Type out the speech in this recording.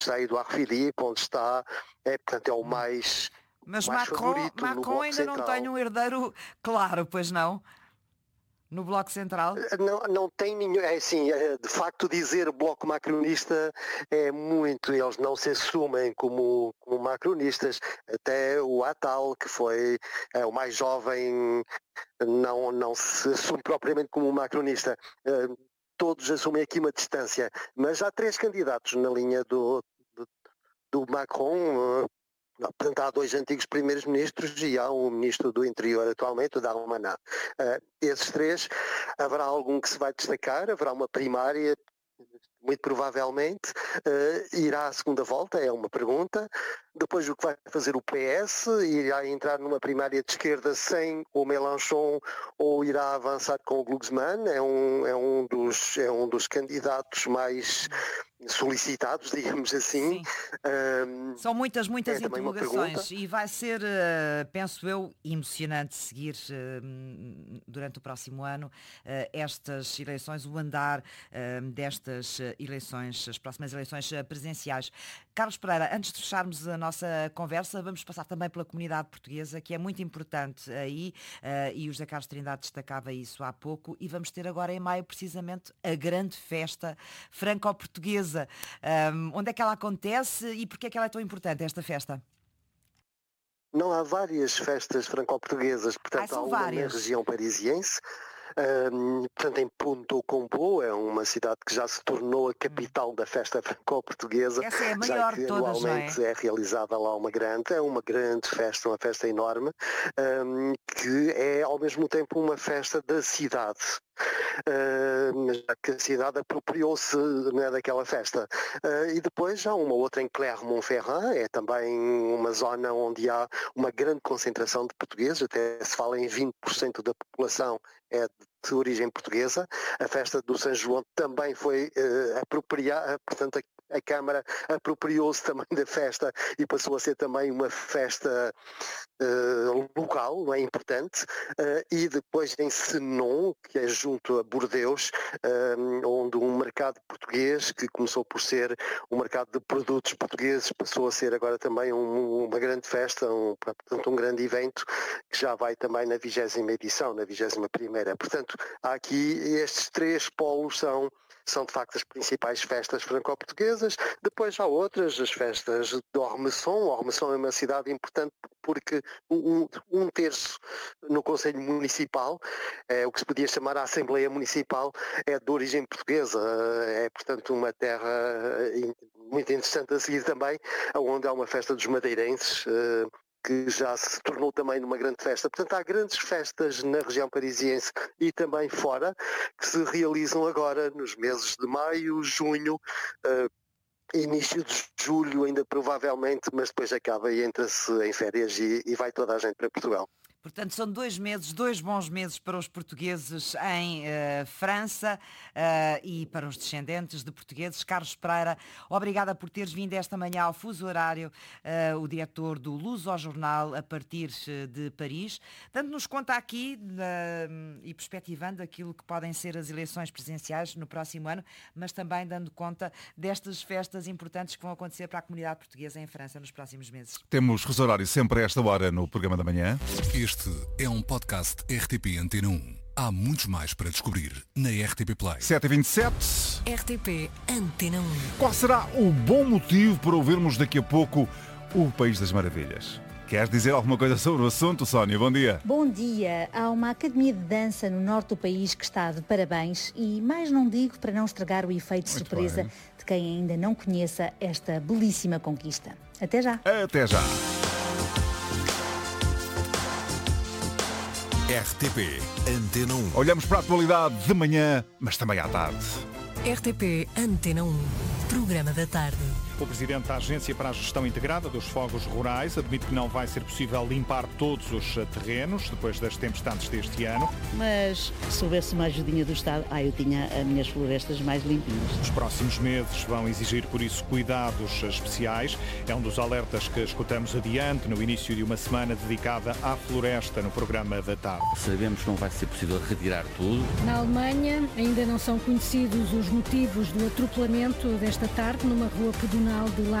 está Eduardo Philippe, onde está, portanto, é o mais. Mas mais favorito no Macron Bloco ainda Central. não tem um herdeiro claro, pois não? No Bloco Central? Não tem nenhum. É assim, de facto, dizer bloco macronista é muito. Eles não se assumem como macronistas. Até o Attal, que foi o mais jovem, não se assume propriamente como macronista. Todos assumem aqui uma distância. Mas há 3 candidatos na linha do Macron. Portanto, há 2 antigos primeiros-ministros e há um ministro do interior atualmente, o Darmanin. Esses 3, haverá algum que se vai destacar, haverá uma primária, muito provavelmente, irá à segunda volta, é uma pergunta. Depois o que vai fazer o PS, irá entrar numa primária de esquerda sem o Mélenchon ou irá avançar com o Glucksmann, é um dos candidatos mais solicitados, digamos assim. São muitas interrogações e vai ser, penso eu, emocionante seguir durante o próximo ano estas eleições, o andar destas eleições, as próximas eleições presidenciais. Carlos Pereira, antes de fecharmos a nossa conversa, vamos passar também pela comunidade portuguesa, que é muito importante aí, e o José Carlos Trindade destacava isso há pouco, e vamos ter agora em maio precisamente a grande festa franco-portuguesa. Onde é que ela acontece e porquê é que ela é tão importante, esta festa? Não, há várias festas franco-portuguesas, portanto há uma na região parisiense. Portanto, em Punto Combo, é uma cidade que já se tornou a capital da festa franco-portuguesa. Essa é a maior de todas, anualmente não é? É realizada lá uma grande festa, uma festa enorme, que é ao mesmo tempo uma festa da cidade. Que a cidade apropriou-se, não é, daquela festa. E depois há uma outra em Clermont-Ferrand, é também uma zona onde há uma grande concentração de portugueses, até se fala em 20% da população é de origem portuguesa. A festa do São João também foi apropriada, portanto a Câmara apropriou-se também da festa e passou a ser também uma festa local, não é, importante. E depois em Senon, que é junto a Bordeus, onde um mercado português, que começou por ser um mercado de produtos portugueses, passou a ser agora também uma grande festa, portanto um grande evento, que já vai também na 20ª edição, na 21ª. Portanto, há aqui estes 3 polos são de facto as principais festas franco-portuguesas. Depois há outras, as festas de Ormesson. Ormesson é uma cidade importante porque um terço no Conselho Municipal, o que se podia chamar a Assembleia Municipal, é de origem portuguesa. É, portanto, uma terra muito interessante a seguir também, onde há uma festa dos madeirenses, que já se tornou também numa grande festa. Portanto, há grandes festas na região parisiense e também fora, que se realizam agora nos meses de maio, junho, início de julho ainda provavelmente, mas depois acaba e entra-se em férias e vai toda a gente para Portugal. Portanto, são 2 meses, 2 bons meses para os portugueses em França e para os descendentes de portugueses. Carlos Pereira, obrigada por teres vindo esta manhã ao Fuso Horário, o diretor do Luso-Jornal a partir de Paris, dando-nos conta aqui e perspectivando aquilo que podem ser as eleições presidenciais no próximo ano, mas também dando conta destas festas importantes que vão acontecer para a comunidade portuguesa em França nos próximos meses. Temos Fuso Horário sempre a esta hora no programa da manhã. Este é um podcast RTP Antena 1. Há muitos mais para descobrir na RTP Play. 7h27. RTP Antena 1. Qual será o bom motivo para ouvirmos daqui a pouco o País das Maravilhas? Queres dizer alguma coisa sobre o assunto, Sónia? Bom dia. Bom dia. Há uma academia de dança no norte do país que está de parabéns e mais não digo para não estragar o efeito de surpresa de quem ainda não conheça esta belíssima conquista. Até já. Até já. RTP Antena 1. Olhamos para a atualidade de manhã, mas também à tarde. RTP Antena 1. Programa da tarde. O presidente da Agência para a Gestão Integrada dos Fogos Rurais admite que não vai ser possível limpar todos os terrenos depois das tempestades deste ano. Mas se houvesse uma ajudinha do Estado, eu tinha as minhas florestas mais limpinhas. Os próximos meses vão exigir, por isso, cuidados especiais. É um dos alertas que escutamos adiante no início de uma semana dedicada à floresta no programa da tarde. Sabemos que não vai ser possível retirar tudo. Na Alemanha ainda não são conhecidos os motivos do atropelamento desta tarde numa rua pedonal Nacional de